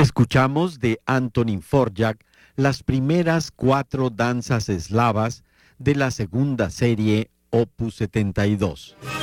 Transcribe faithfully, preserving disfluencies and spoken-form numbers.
Escuchamos de Antonín Dvořák las primeras cuatro danzas eslavas de la segunda serie Opus setenta y dos.